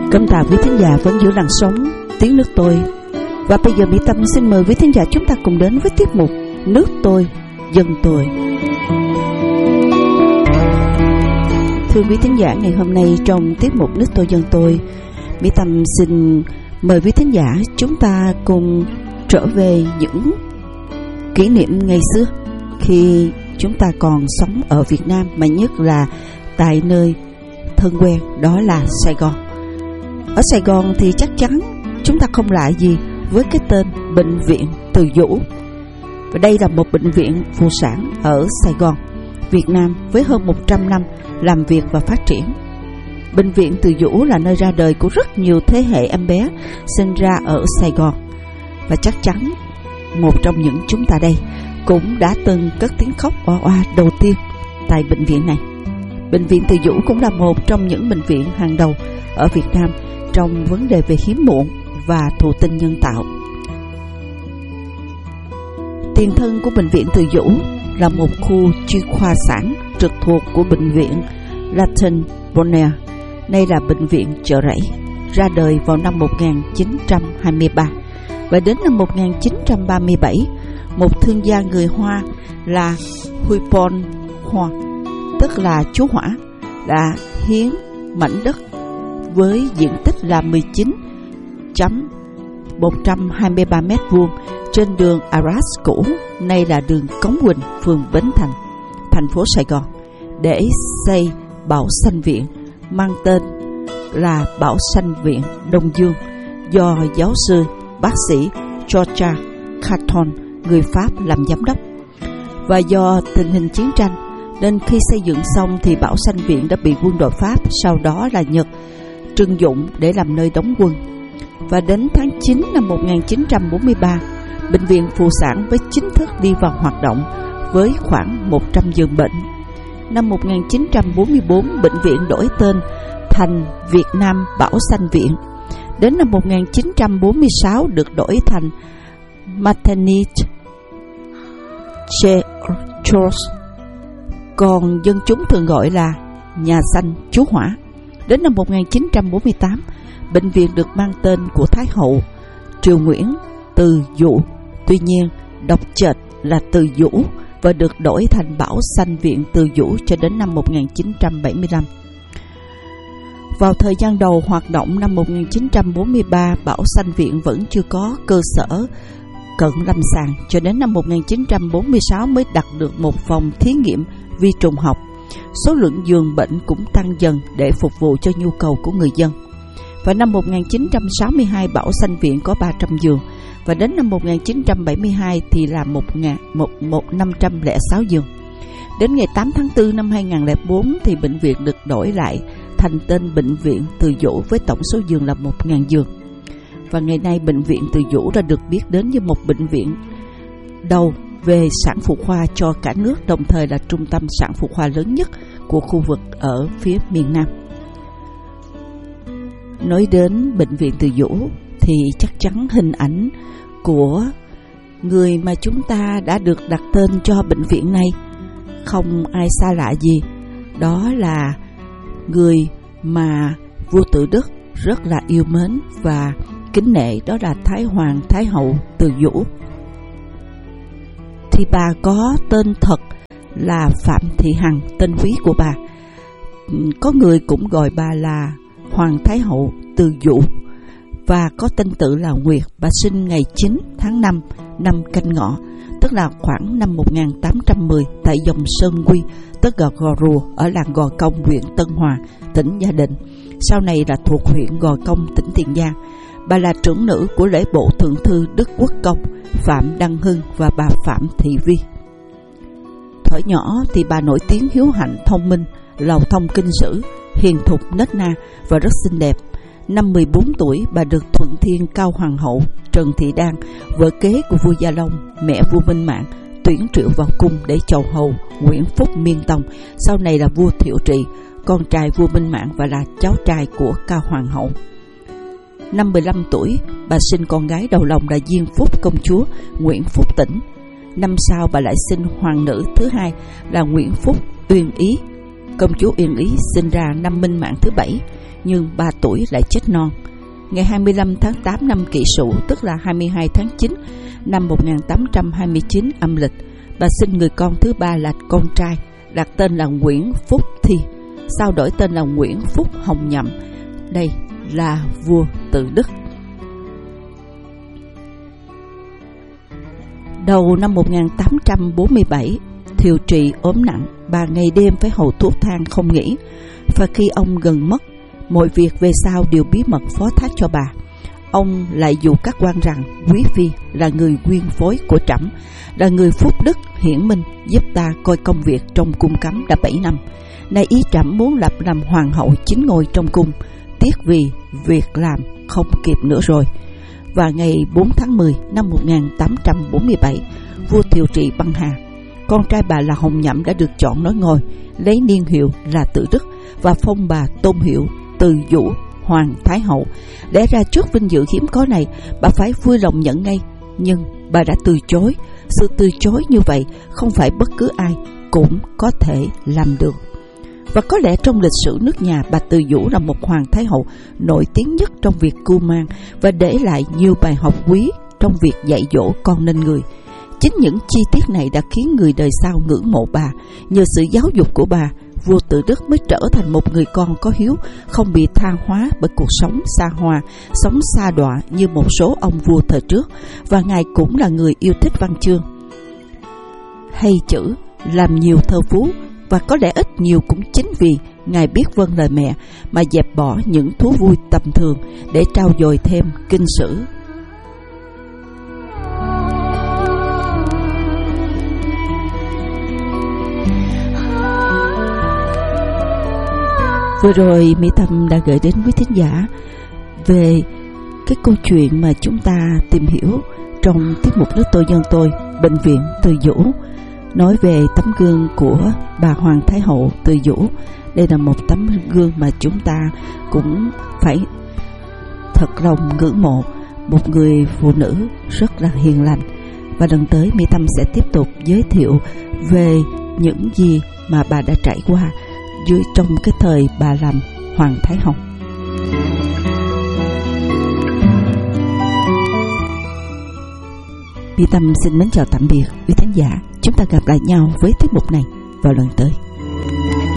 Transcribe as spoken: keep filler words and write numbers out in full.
Cảm tạ quý thính giả vẫn giữ làn sóng tiếng nước tôi. Và bây giờ Mỹ Tâm xin mời quý thính giả chúng ta cùng đến với tiết mục Nước tôi, dân tôi. Thưa quý thính giả, ngày hôm nay trong tiết mục Nước tôi, dân tôi, Mỹ Tâm xin mời quý thính giả chúng ta cùng trở về những kỷ niệm ngày xưa khi chúng ta còn sống ở Việt Nam, mà nhất là tại nơi thân quen đó là Sài Gòn. Ở Sài Gòn thì chắc chắn chúng ta không lạ gì với cái tên Bệnh viện Từ Dũ. Và đây là một bệnh viện phụ sản ở Sài Gòn, Việt Nam với hơn một trăm năm làm việc và phát triển. Bệnh viện Từ Dũ là nơi ra đời của rất nhiều thế hệ em bé sinh ra ở Sài Gòn. Và chắc chắn một trong những chúng ta đây cũng đã từng cất tiếng khóc oa oa đầu tiên tại bệnh viện này. Bệnh viện Từ Dũ cũng là một trong những bệnh viện hàng đầu ở Việt Nam trong vấn đề về hiếm muộn và thụ tinh nhân tạo. Tiền thân của bệnh viện Từ Dũ là một khu chuyên khoa sản trực thuộc của bệnh viện Latin Bonaire, nay là bệnh viện Chợ Rẫy, ra đời vào năm một nghìn chín trăm hai mươi ba. Và đến năm một nghìn chín trăm ba mươi bảy, một thương gia người Hoa là Huipon Hoa, tức là chú Hỏa, đã hiến mảnh đất với diện tích là mười chín phẩy một trăm hai mươi ba mét vuông trên đường Arras cũ, nay là đường Cống Quỳnh, phường Bến Thành, thành phố Sài Gòn, để xây Bảo Sanh Viện mang tên là Bảo Sanh Viện Đông Dương, do giáo sư bác sĩ George Carton, người Pháp, làm giám đốc. Và do tình hình chiến tranh nên khi xây dựng xong thì Bảo Sanh Viện đã bị quân đội Pháp, sau đó là Nhật, trưng dụng để làm nơi đóng quân. Và đến tháng chín năm một nghìn chín trăm bốn mươi ba, bệnh viện phụ sản mới chính thức đi vào hoạt động với khoảng một trăm giường bệnh. Năm một nghìn chín trăm bốn mươi bốn, bệnh viện đổi tên thành Việt Nam Bảo Sanh Viện. Đến năm một nghìn chín trăm bốn mươi sáu được đổi thành Maternité Charles, còn dân chúng thường gọi là Nhà Sanh Chú Hỏa. Đến năm một nghìn chín trăm bốn mươi tám, bệnh viện được mang tên của Thái hậu Triều Nguyễn Từ Dũ, tuy nhiên đọc chệch là Từ Dũ, và được đổi thành Bảo Sanh Viện Từ Dũ cho đến năm một nghìn chín trăm bảy mươi lăm. Vào thời gian đầu hoạt động năm một nghìn chín trăm bốn mươi ba, Bảo Sanh Viện vẫn chưa có cơ sở cận lâm sàng, cho đến năm một nghìn chín trăm bốn mươi sáu mới đặt được một phòng thí nghiệm vi trùng học. Số lượng giường bệnh cũng tăng dần để phục vụ cho nhu cầu của người dân. Và năm một nghìn chín trăm sáu mươi hai, Bảo Sanh Viện có ba trăm giường, và đến năm một nghìn chín trăm bảy mươi hai thì là một nghìn năm trăm lẻ sáu giường. Đến ngày tám tháng tư năm hai nghìn không trăm lẻ bốn thì bệnh viện được đổi lại thành tên Bệnh viện Từ Dũ với tổng số giường là một nghìn giường. Và ngày nay bệnh viện Từ Dũ đã được biết đến như một bệnh viện đầu về sản phụ khoa cho cả nước, đồng thời là trung tâm sản phụ khoa lớn nhất của khu vực ở phía miền Nam. Nói đến bệnh viện Từ Dũ thì chắc chắn hình ảnh của người mà chúng ta đã được đặt tên cho bệnh viện này không ai xa lạ gì, đó là người mà vua Tự Đức rất là yêu mến và kính nể, đó là Thái Hoàng Thái hậu Từ Dũ. Thì bà có tên thật là Phạm Thị Hằng, tên quý của bà. Có người cũng gọi bà là Hoàng Thái hậu Từ Dũ, và có tên tự là Nguyệt. Bà sinh ngày chín tháng năm năm Canh Ngọ, tức là khoảng năm một nghìn tám trăm mười, tại dòng Sơn Quy, tức là Gò Rùa, ở làng Gò Công, huyện Tân Hòa, tỉnh Gia Định, sau này là thuộc huyện Gò Công, tỉnh Tiền Giang. Bà là trưởng nữ của lễ bộ thượng thư Đức Quốc Công Phạm Đăng Hưng và bà Phạm Thị Vi. Thuở nhỏ thì bà nổi tiếng hiếu hạnh, thông minh, lầu thông kinh sử, hiền thục, nết na và rất xinh đẹp. Năm mười bốn tuổi, bà được Thuận Thiên Cao Hoàng hậu Trần Thị Đan, vợ kế của vua Gia Long, mẹ vua Minh Mạng, tuyển triệu vào cung để chầu hầu Nguyễn Phúc Miên Tông, sau này là vua Thiệu Trị, con trai vua Minh Mạng và là cháu trai của Cao Hoàng hậu. Năm mười lăm tuổi, bà sinh con gái đầu lòng là Diên Phúc công chúa Nguyễn Phúc Tĩnh. Năm sau bà lại sinh hoàng nữ thứ hai là Nguyễn Phúc Uyên Ý. Công chúa Uyên Ý sinh ra năm Minh Mạng thứ bảy, nhưng ba tuổi lại chết non. Ngày hai mươi lăm tháng tám năm Kỷ Sửu, tức là hai mươi hai tháng chín năm một nghìn tám trăm hai mươi chín âm lịch, bà sinh người con thứ ba là con trai, đặt tên là Nguyễn Phúc Thi, sau đổi tên là Nguyễn Phúc Hồng Nhậm. Đây là vua tự Đức. Đầu năm một nghìn tám trăm bốn mươi bảy, Thiệu Trị ốm nặng, bà ngày đêm phải hầu thuốc thang không nghỉ. Và khi ông gần mất, mọi việc về sau đều bí mật phó thác cho bà. Ông lại dụ các quan rằng quý phi là người nguyên phối của trẫm, là người phúc đức hiển minh, giúp ta coi công việc trong cung cấm đã bảy năm. Nay ý trẫm muốn lập làm hoàng hậu chính ngôi trong cung, tiếc vì việc làm không kịp nữa rồi. Và ngày bốn tháng mười năm một nghìn tám trăm bốn mươi bảy, vua Thiệu Trị băng hà. Con trai bà là Hồng Nhậm đã được chọn nối ngôi, lấy niên hiệu là Tự Đức và phong bà tôn hiệu Từ Vũ Hoàng Thái Hậu. Lẽ ra trước vinh dự hiếm có này, bà phải vui lòng nhận ngay, nhưng bà đã từ chối. Sự từ chối như vậy không phải bất cứ ai cũng có thể làm được. Và có lẽ trong lịch sử nước nhà, bà Từ Vũ là một hoàng thái hậu nổi tiếng nhất trong việc cưu mang và để lại nhiều bài học quý trong việc dạy dỗ con nên người. Chính những chi tiết này đã khiến người đời sau ngưỡng mộ bà. Nhờ sự giáo dục của bà, vua Tự Đức mới trở thành một người con có hiếu, không bị tha hóa bởi cuộc sống xa hoa, sống xa đọa như một số ông vua thời trước. Và ngài cũng là người yêu thích văn chương, hay chữ, làm nhiều thơ phú. Và có lẽ ít nhiều cũng chính vì ngài biết vâng lời mẹ mà dẹp bỏ những thú vui tầm thường để trau dồi thêm kinh sử. Vừa rồi Mỹ Tâm đã gửi đến quý thính giả về cái câu chuyện mà chúng ta tìm hiểu trong tiết mục Nước Tôi Dân Tôi, Bệnh viện Từ Vũ, nói về tấm gương của bà Hoàng Thái Hậu Từ Vũ. Đây là một tấm gương mà chúng ta cũng phải thật lòng ngưỡng mộ, một người phụ nữ rất là hiền lành. Và lần tới Mỹ Tâm sẽ tiếp tục giới thiệu về những gì mà bà đã trải qua dưới trong cái thời bà làm Hoàng Thái Hậu. Mỹ Tâm xin mến chào tạm biệt quý khán giả. Chúng ta gặp lại nhau với tiết mục này vào lần tới.